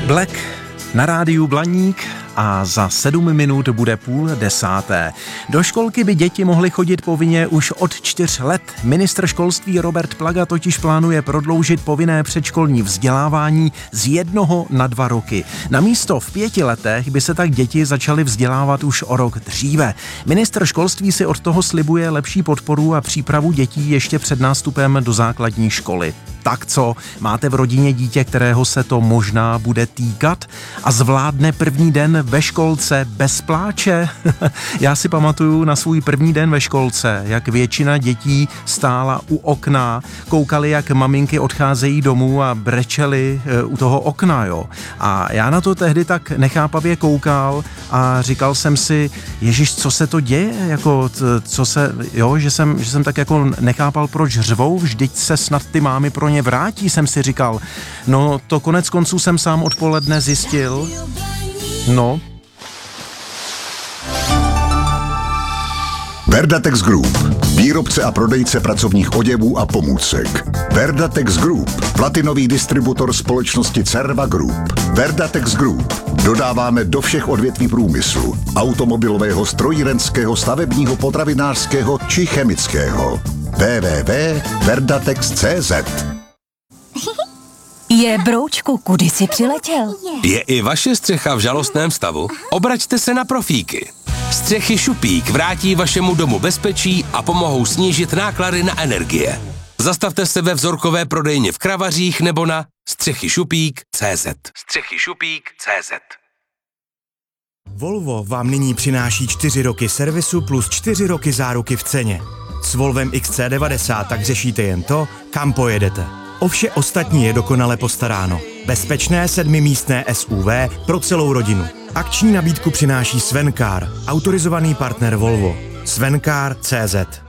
Black na rádiu Blaník a za 7 minut bude 9:30. Do školky by děti mohly chodit povinně už od 4 let. Ministr školství Robert Plaga totiž plánuje prodloužit povinné předškolní vzdělávání z 1 na 2 roky. Namísto v 5 letech by se tak děti začaly vzdělávat už o rok dříve. Ministr školství si od toho slibuje lepší podporu a přípravu dětí ještě před nástupem do základní školy. Tak co, máte v rodině dítě, kterého se to možná bude týkat a zvládne první den ve školce bez pláče? Já si pamatuju na svůj první den ve školce, jak většina dětí stála u okna, koukali, jak maminky odcházejí domů a brečeli u toho okna, jo. A já na to tehdy tak nechápavě koukal a říkal jsem si, Ježiš, co se to děje, jako, že jsem tak jako nechápal, proč řvou, vždyť se snad ty mámy pro ně vrátí, jsem si říkal. No, to konec konců jsem sám odpoledne zjistil. No. Verdatex Group. Výrobce a prodejce pracovních oděvů a pomůcek. Verdatex Group. Platinový distributor společnosti Cerva Group. Verdatex Group. Dodáváme do všech odvětví průmyslu. Automobilového, strojírenského, stavebního, potravinářského či chemického. www.verdatex.cz. Je, broučku, kudy jsi přiletěl? Je i vaše střecha v žalostném stavu? Obraťte se na Profíky. Střechy Šupík vrátí vašemu domu bezpečí a pomohou snížit náklady na energie. Zastavte se ve vzorkové prodejně v Kravařích nebo na střechyšupík.cz. Střechyšupík.cz. Volvo vám nyní přináší 4 roky servisu plus 4 roky záruky v ceně. S Volvem XC90 tak řešíte jen to, kam pojedete. O vše ostatní je dokonale postaráno. Bezpečné 7místné SUV pro celou rodinu. Akční nabídku přináší Svencar, autorizovaný partner Volvo. Svencar.cz.